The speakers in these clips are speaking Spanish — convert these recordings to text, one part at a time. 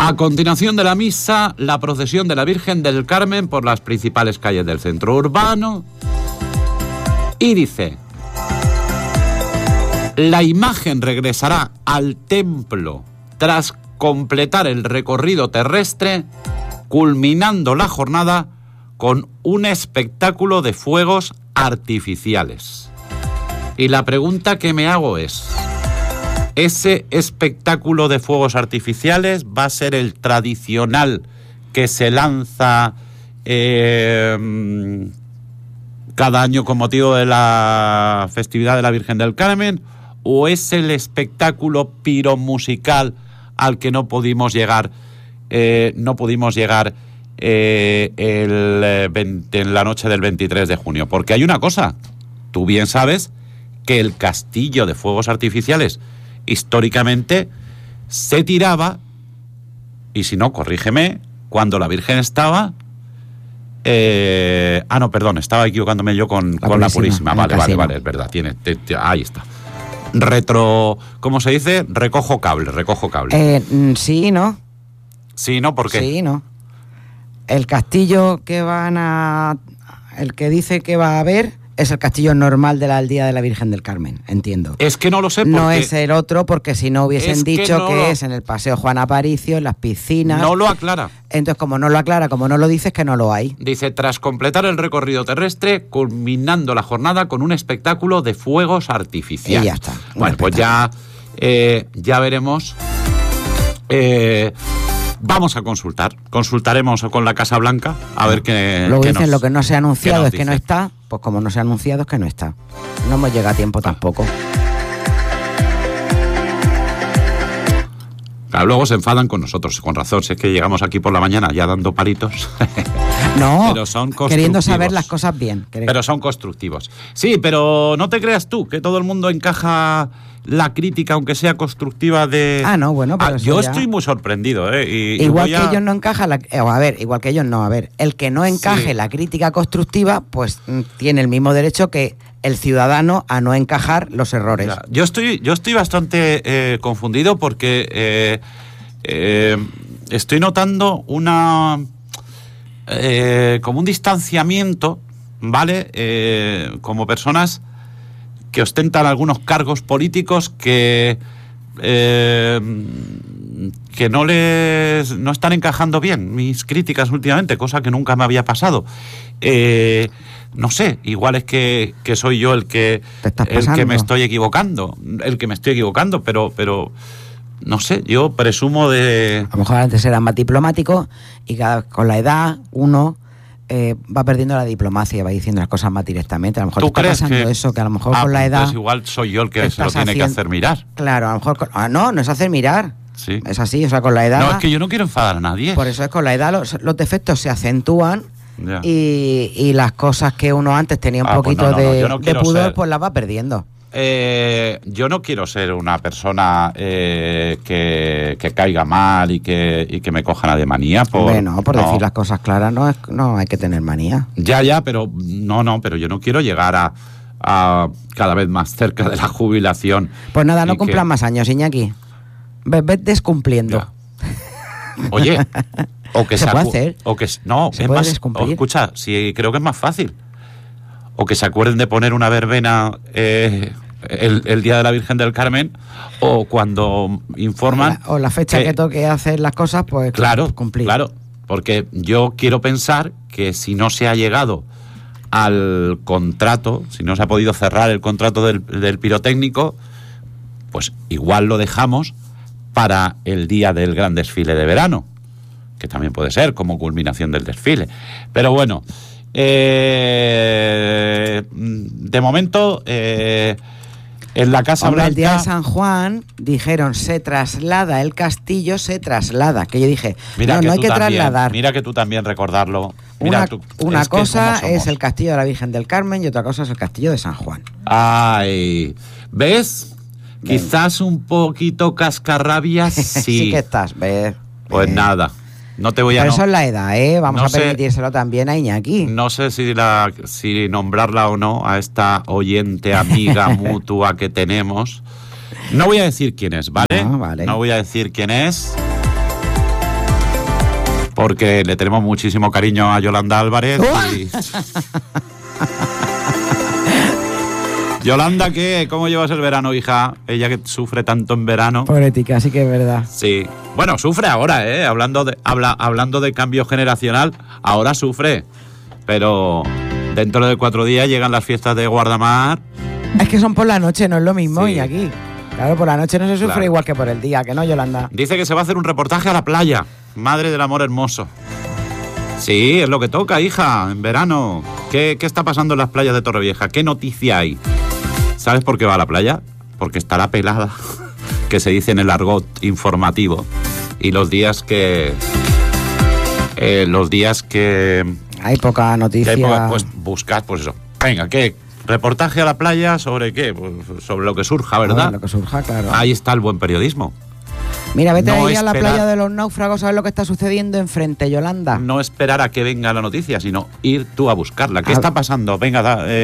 A continuación de la misa, la procesión de la Virgen del Carmen por las principales calles del centro urbano. Y dice: la imagen regresará al templo tras completar el recorrido terrestre, culminando la jornada con un espectáculo de fuegos artificiales. Y la pregunta que me hago es: ¿ese espectáculo de fuegos artificiales va a ser el tradicional que se lanza cada año con motivo de la festividad de la Virgen del Carmen, o es el espectáculo piromusical al que no pudimos llegar en la noche del 23 de junio? Porque hay una cosa, tú bien sabes que el castillo de fuegos artificiales históricamente se tiraba, y si no, corrígeme, cuando la Virgen estaba... estaba equivocándome yo con la Purísima. Vale, es verdad, ahí está. ¿Cómo se dice? Recojo cable. Sí, ¿no? Sí, ¿no? ¿Por qué? Sí, ¿no? El castillo el que dice que va a haber es el castillo normal de la Aldea de la Virgen del Carmen, entiendo. Es que no lo sé porque... No es el otro, porque si no hubiesen dicho que es en el Paseo Juan Aparicio, en las piscinas... No lo aclara. Entonces, como no lo aclara, como no lo dices, que no lo hay. Dice: tras completar el recorrido terrestre, culminando la jornada con un espectáculo de fuegos artificiales. Y ya está. Bueno, pues ya veremos... vamos a consultaremos con la Casa Blanca a ver qué... Luego qué dicen lo que no se ha anunciado es que no dice. está, pues como no se ha anunciado es que no está. No hemos llegado a tiempo tampoco. Claro, luego se enfadan con nosotros, con razón, si es que llegamos aquí por la mañana ya dando palitos. No, pero son constructivos. Queriendo saber las cosas bien. Pero son constructivos. Sí, pero no te creas tú que todo el mundo encaja la crítica, aunque sea constructiva, de... No, bueno, pero yo ya... estoy muy sorprendido, igual que ellos no encajan el que no encaje la crítica constructiva, pues tiene el mismo derecho que el ciudadano a no encajar los errores. Ya, yo estoy bastante confundido porque estoy notando como un distanciamiento, ¿vale? Como personas que ostentan algunos cargos políticos que no están encajando bien mis críticas últimamente, cosa que nunca me había pasado. No sé, igual es que soy yo el que me estoy equivocando, pero no sé, yo presumo de... A lo mejor antes era más diplomático y con la edad uno va perdiendo la diplomacia, va diciendo las cosas más directamente. A lo mejor te está pasando eso, que a lo mejor con la edad... Pues igual soy yo el que se lo tiene que hacer mirar. Claro, a lo mejor... no es hacer mirar. Sí. Es así, o sea, con la edad... No, es que yo no quiero enfadar a nadie. Por eso es con la edad los defectos se acentúan y las cosas que uno antes tenía un poquito de pudor, pues las va perdiendo. Yo no quiero ser una persona que caiga mal y que me cojan de manía. Por decir las cosas claras no hay que tener manía. Ya, pero pero yo no quiero llegar a cada vez más cerca de la jubilación. Pues nada, no cumplan más años, Iñaki. Ves descumpliendo. Ya. Oye, o que se puede hacer. O que no, se es puede más. Descumplir. Escucha, sí, creo que es más fácil. O que se acuerden de poner una verbena el día de la Virgen del Carmen, o cuando informan... O la fecha que toque hacer las cosas, pues cumplir. Claro, porque yo quiero pensar que si no se ha llegado al contrato, si no se ha podido cerrar el contrato del pirotécnico, pues igual lo dejamos para el día del gran desfile de verano, que también puede ser como culminación del desfile. Pero bueno... de momento en la Casa Blanca... El día de San Juan dijeron el castillo se traslada, que yo dije no hay que trasladar. Mira que tú también recordarlo. Una cosa es el castillo de la Virgen del Carmen y otra cosa es el castillo de San Juan. Ay, ¿ves? Ven. Quizás un poquito cascarrabias, sí. Sí que estás, ¿ves? Pues nada. No te voy a... Pero eso es la edad, Vamos a permitírselo también a Iñaki. No sé si nombrarla o no a esta oyente amiga mutua que tenemos. No voy a decir quién es, ¿vale? No, vale. No voy a decir quién es. porque le tenemos muchísimo cariño a Yolanda Álvarez. Y... Yolanda, ¿cómo llevas el verano, hija? Ella que sufre tanto en verano. Pobretica, sí que es verdad. Sí. Bueno, sufre ahora, hablando de cambio generacional, ahora sufre. Pero dentro de 4 días llegan las fiestas de Guardamar. Es que son por la noche, no es lo mismo, Sí. y aquí. Claro, por la noche no se sufre Claro. igual que por el día, que no, Yolanda. Dice que se va a hacer un reportaje a la playa. Madre del amor hermoso. Sí, es lo que toca, hija, en verano. ¿Qué está pasando en las playas de Torrevieja? ¿Qué noticia hay? ¿Sabes por qué va a la playa? Porque estará pelada, que se dice en el argot informativo. Y los días que... Hay poca noticia. pues buscad, pues eso. Venga, ¿qué? ¿Reportaje a la playa sobre qué? Pues sobre lo que surja, ¿verdad? Lo que surja, claro. Ahí está el buen periodismo. Mira, vete No ahí a la esperar. playa de los náufragos a ver lo que está sucediendo enfrente, Yolanda. No esperar a que venga la noticia, sino ir tú a buscarla. ¿Qué está pasando? Venga,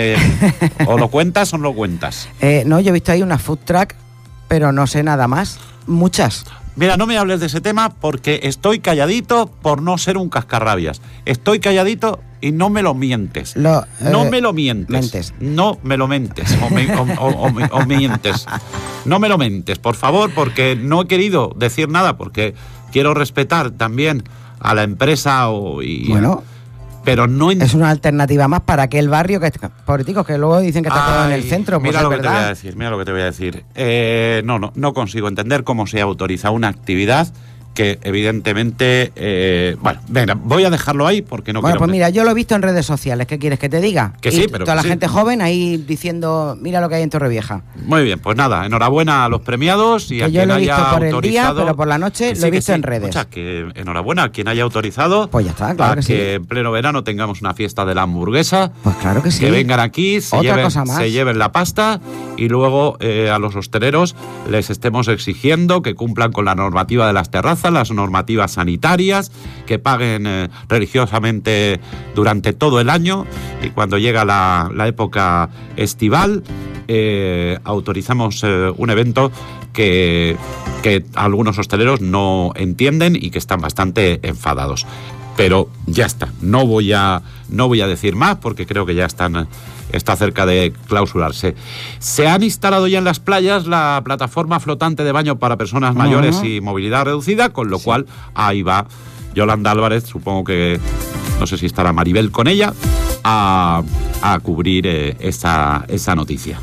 o lo cuentas o no lo cuentas. No, yo he visto ahí una food truck, pero no sé nada más. Muchas. Mira, no me hables de ese tema porque estoy calladito por no ser un cascarrabias. Estoy calladito y no me lo mientes. No me lo mientes. Mentes. No me lo mentes. O mientes. No me lo mentes, por favor, porque no he querido decir nada, porque quiero respetar también a la empresa Bueno, pero no es una alternativa más para aquel barrio que pobreticos que luego dicen que está todo en el centro. Pues mira es lo que te voy a verdad. decir, mira lo que te voy a decir. No consigo entender cómo se autoriza una actividad que evidentemente... bueno, venga, voy a dejarlo ahí porque no Bueno, quiero... pues mira, yo lo he visto en redes sociales. ¿Qué quieres que te diga? Que Y sí, pero toda que la sí. gente joven ahí diciendo, mira lo que hay en Torrevieja. Muy bien, pues nada, enhorabuena a los premiados y Que a yo quien lo he haya visto por el autorizado... día, pero por la noche Que lo he que visto en redes. Escucha, que enhorabuena a quien haya autorizado Pues ya está, claro a que sí. en pleno verano tengamos una fiesta de la hamburguesa. Pues claro que sí. Que vengan aquí, Otra cosa más. se lleven la pasta y luego a los hosteleros les estemos exigiendo que cumplan con la normativa de las terrazas, las normativas sanitarias, que paguen religiosamente durante todo el año y cuando llega la época estival autorizamos un evento que algunos hosteleros no entienden y que están bastante enfadados. Pero ya está, no voy a decir más porque creo que ya está cerca de clausurarse. Se han instalado ya en las playas la plataforma flotante de baño para personas mayores y movilidad reducida, con lo cual ahí va Yolanda Álvarez, supongo que, no sé si estará Maribel con ella, a cubrir esa noticia.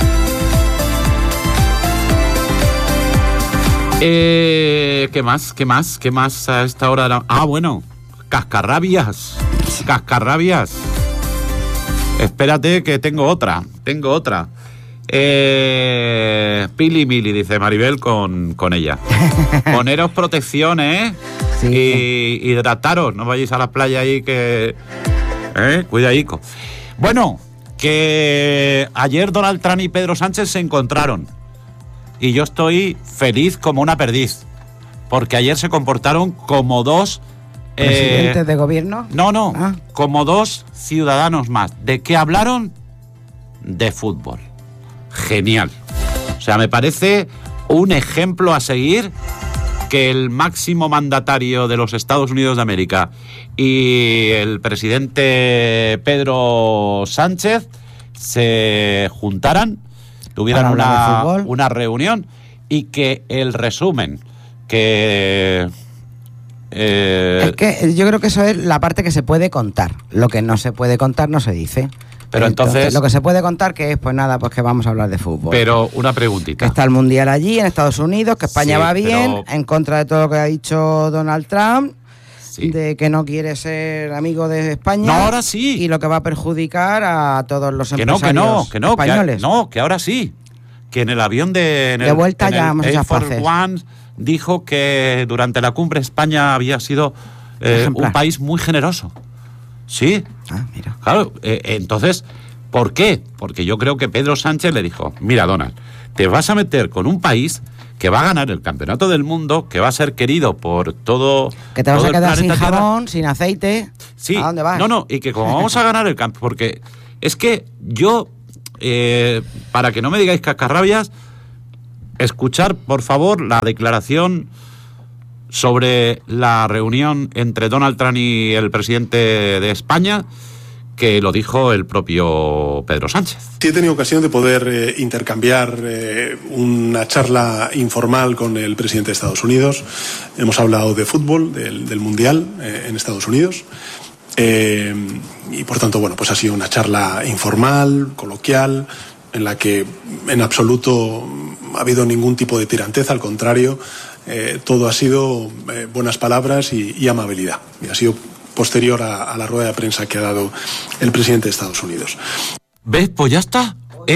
¿Qué más a esta hora? Bueno, cascarrabias. Espérate que tengo otra. Pili Mili, dice Maribel con ella. Poneros protección, Sí. Y hidrataros, no vayáis a la playa ahí que... Cuidadico. Bueno, que ayer Donald Trump y Pedro Sánchez se encontraron. Y yo estoy feliz como una perdiz. Porque ayer se comportaron como dos... ¿Presidentes de gobierno? No, Ah. como dos ciudadanos más. ¿De qué hablaron? De fútbol. Genial. O sea, me parece un ejemplo a seguir que el máximo mandatario de los Estados Unidos de América y el presidente Pedro Sánchez se juntaran, tuvieran Para hablar de fútbol. una reunión y que el resumen que... Es que yo creo que eso es la parte que se puede contar. Lo que no se puede contar no se dice. Pero entonces- lo que se puede contar que es, pues nada, pues que vamos a hablar de fútbol. Pero una Que preguntita. está el Mundial allí, en Estados Unidos, que España Sí, va bien, pero- en contra de todo lo que ha dicho Donald Trump, Sí. de que no quiere ser amigo de España. No, ahora sí. Y lo que va a perjudicar a todos los Que empresarios españoles. que ahora sí. Que en el avión De vuelta ya vamos a Air esas Force paces. One dijo que durante la cumbre España había sido Ejemplar. un país muy generoso. Sí, Ah, mira. claro. Entonces, ¿por qué? Porque yo creo que Pedro Sánchez le dijo, mira, Donald, te vas a meter con un país que va a ganar el campeonato del mundo, que va a ser querido por todo Que te vas todo a el quedar sin planeta Tierra. jabón, sin aceite. Sí, ¿A dónde vas? No, y que como vamos a ganar el campo, porque es que yo, para que no me digáis cascarrabias, escuchar, por favor, la declaración sobre la reunión entre Donald Trump y el presidente de España, que lo dijo el propio Pedro Sánchez. Sí, he tenido ocasión de poder intercambiar una charla informal con el presidente de Estados Unidos. Hemos hablado de fútbol, del Mundial en Estados Unidos. Y por tanto, bueno, pues ha sido una charla informal, coloquial, en la que en absoluto ha habido ningún tipo de tiranteza, al contrario, todo ha sido buenas palabras y amabilidad. Y ha sido posterior a la rueda de prensa que ha dado el presidente de Estados Unidos. ¿Ves? Pues ya está.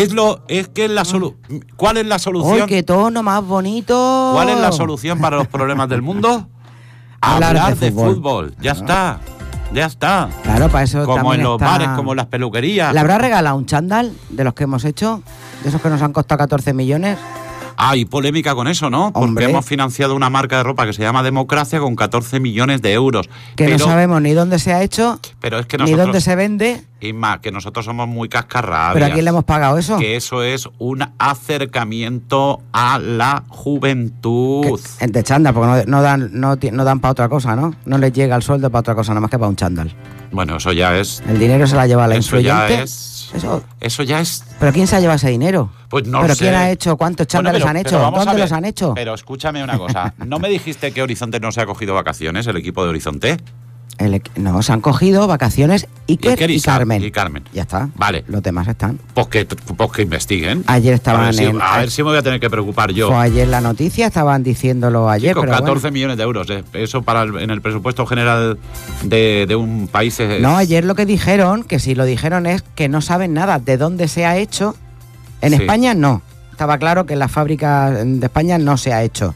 ¿Cuál es la solución? ¡Ay, qué tono más bonito! ¿Cuál es la solución para los problemas del mundo? Hablar de fútbol. Ya está. Ya está. Claro, para eso como en los está... bares, como en las peluquerías. ¿Le habrá regalado un chándal de los que hemos hecho? De esos que nos han costado 14 millones. Hay polémica con eso, ¿no? Hombre. Porque hemos financiado una marca de ropa que se llama Democracia con 14 millones de euros. Que no sabemos ni dónde se ha hecho, pero es que ni dónde se vende. Y más, que nosotros somos muy cascarrabias. ¿Pero a quién le hemos pagado eso? Que eso es un acercamiento a la juventud. De chándal, porque no dan para otra cosa, ¿no? No les llega el sueldo para otra cosa, nada más que para un chándal. Bueno, eso ya es... El dinero se la lleva la influyente. Eso ya es... ¿Pero quién se ha llevado ese dinero? Pues no ¿Pero sé. quién ha hecho? ¿Cuántos chándales han hecho? ¿Dónde los han hecho? Pero escúchame una cosa. ¿No me dijiste que Horizonte no se ha cogido vacaciones, el equipo de Horizonte? No, se han cogido vacaciones Iker y Carmen. Y Carmen. Ya está. Vale. Los demás están. Pues que investiguen. Ayer estaban a ver si me voy a tener que preocupar yo. Fue ayer la noticia, estaban diciéndolo ayer. Con pero 14 millones de euros. Eso en el presupuesto general de un país es... No, ayer lo que dijeron, que si lo dijeron es que no saben nada de dónde se ha hecho. En España no. Estaba claro que en las fábricas de España no se ha hecho.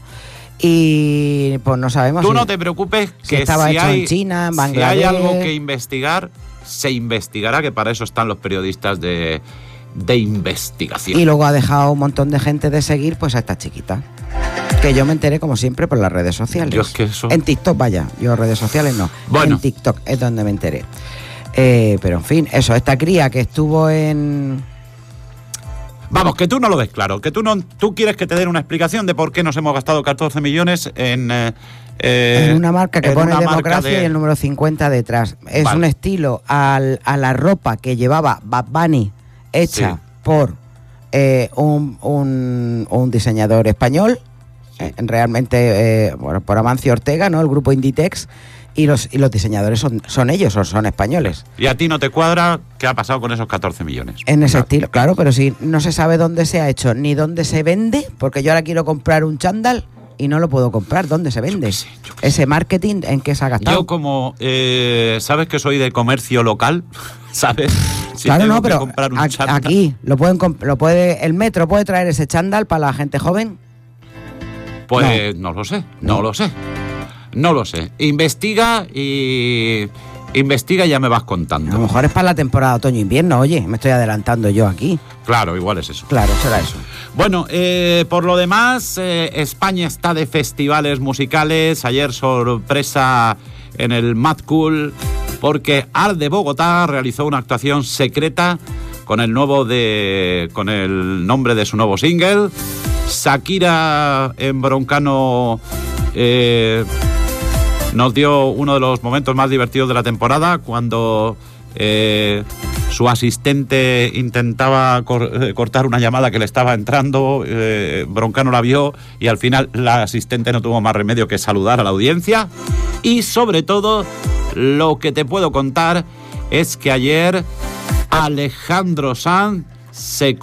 Y pues no sabemos. Tú no te preocupes, que estaba hecho en China, en Bangladesh. Si hay algo que investigar, se investigará, que para eso están los periodistas de investigación. Y luego ha dejado un montón de gente de seguir pues a esta chiquita. Que yo me enteré, como siempre, por las redes sociales. Yo es que eso... En TikTok, vaya. Yo redes sociales no. Bueno. En TikTok es donde me enteré. Pero en fin, eso, esta cría que estuvo en... Vamos, que tú no lo ves claro, que tú quieres que te den una explicación de por qué nos hemos gastado 14 millones en una marca que pone Democracia y el número 50 detrás. Es un estilo a la ropa que llevaba Bad Bunny, hecha por un diseñador español, realmente por Amancio Ortega, ¿no? El grupo Inditex. Y los diseñadores son ellos, son españoles. ¿Y a ti no te cuadra qué ha pasado con esos 14 millones? En ese estilo, claro, pero si no se sabe dónde se ha hecho ni dónde se vende, porque yo ahora quiero comprar un chándal y no lo puedo comprar, ¿dónde se vende? Yo qué sé. Ese marketing, ¿en qué se ha gastado? Yo como, ¿sabes que soy de comercio local? ¿Sabes? Si claro, tengo no, pero que comprar un chándal, aquí el metro puede traer ese chándal para la gente joven. Pues no lo sé. No lo sé. Investiga y ya me vas contando. A lo mejor es para la temporada otoño-invierno, oye, me estoy adelantando yo aquí. Claro, igual es eso. Claro, será eso. Bueno, por lo demás, España está de festivales musicales. Ayer sorpresa en el Mad Cool, porque Art de Bogotá realizó una actuación secreta con el nombre de su nuevo single. Shakira en Broncano nos dio uno de los momentos más divertidos de la temporada, cuando su asistente intentaba cortar una llamada que le estaba entrando. Broncano la vio y al final la asistente no tuvo más remedio que saludar a la audiencia. Y sobre todo, lo que te puedo contar es que ayer Alejandro Sanz se